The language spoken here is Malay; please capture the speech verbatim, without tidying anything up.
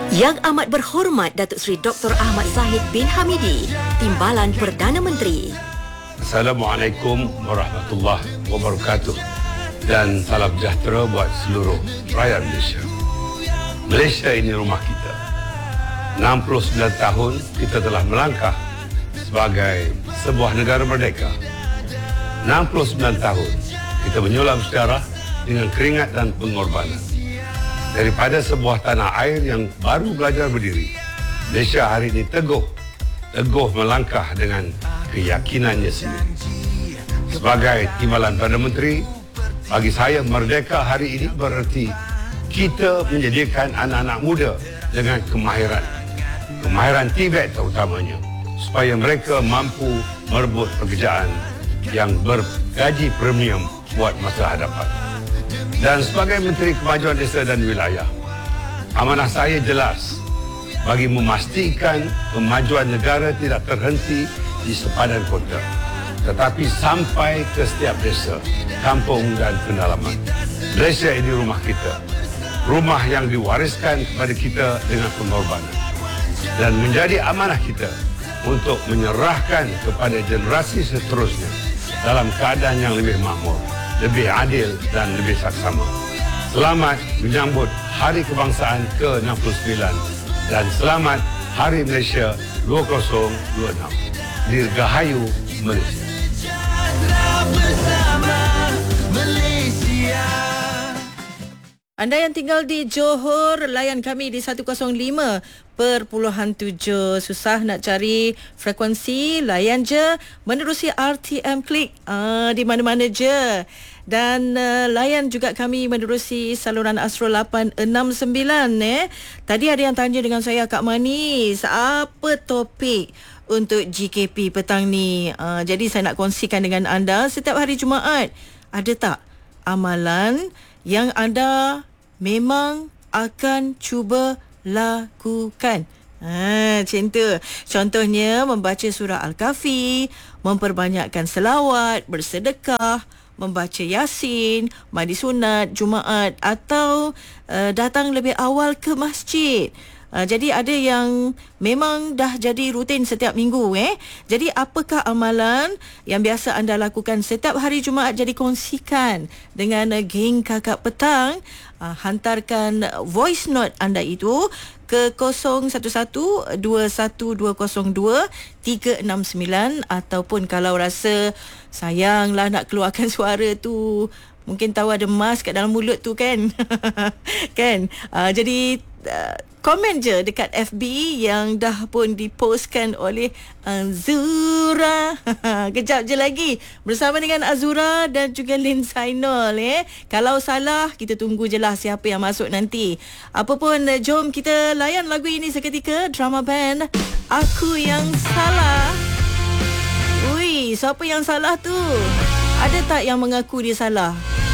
Yang amat berhormat Datuk Seri Doktor Ahmad Zahid bin Hamidi, Timbalan Perdana Menteri. Assalamualaikum warahmatullahi wabarakatuh dan salam sejahtera buat seluruh rakyat Malaysia. Malaysia ini rumah kita. enam puluh sembilan tahun kita telah melangkah sebagai sebuah negara merdeka. enam puluh sembilan tahun kita menyulam sejarah dengan keringat dan pengorbanan. Daripada sebuah tanah air yang baru belajar berdiri, Malaysia hari ini teguh, teguh melangkah dengan keyakinannya sendiri. Sebagai Timbalan Perdana Menteri, bagi saya merdeka hari ini berarti kita menjadikan anak-anak muda dengan kemahiran, kemahiran Tibet terutamanya, supaya mereka mampu merebut pekerjaan yang bergaji premium buat masa hadapan. Dan sebagai Menteri Kemajuan Desa dan Wilayah, amanah saya jelas bagi memastikan kemajuan negara tidak terhenti di sepadan kota, tetapi sampai ke setiap desa, kampung dan pedalaman. Malaysia ini rumah kita, rumah yang diwariskan kepada kita dengan pengorbanan, dan menjadi amanah kita untuk menyerahkan kepada generasi seterusnya dalam keadaan yang lebih makmur, lebih adil dan lebih saksama. Selamat menyambut Hari Kebangsaan ke enam puluh sembilan dan selamat Hari Malaysia dua ribu dua puluh enam. Dirgahayu Malaysia. Anda yang tinggal di Johor, layan kami di seratus lima perpuluhan tujuh. Susah nak cari frekuensi, layan je menerusi R T M Klik ah, di mana-mana je. Dan uh, layan juga kami menerusi saluran Astro lapan enam sembilan. Eh. Tadi ada yang tanya dengan saya, Kak Manis, apa topik untuk G K P petang ni? Uh, jadi saya nak kongsikan dengan anda, setiap hari Jumaat, ada tak amalan yang anda memang akan cuba lakukan? Ha, macam tu. Contohnya membaca surah Al-Kahfi, memperbanyakkan selawat, bersedekah, membaca Yasin, mandi sunat Jumaat, atau uh, datang lebih awal ke masjid. Uh, jadi ada yang memang dah jadi rutin setiap minggu. Eh. Jadi apakah amalan yang biasa anda lakukan setiap hari Jumaat? Jadi kongsikan dengan uh, geng Kakak Petang. Uh, hantarkan voice note anda itu ke kosong satu satu dua satu dua kosong dua tiga enam sembilan, ataupun kalau rasa sayanglah nak keluarkan suara tu, mungkin tahu ada mas kat dalam mulut tu kan. Kan? Uh, jadi uh, komen je dekat F B yang dah pun dipostkan oleh Azura. Kejap je lagi bersama dengan Azura dan juga Lin Sainol. Eh. Kalau salah, kita tunggu je lah siapa yang masuk nanti. Apapun, jom kita layan lagu ini seketika. Drama band Aku Yang Salah. Ui, siapa yang salah tu? Ada tak yang mengaku dia salah?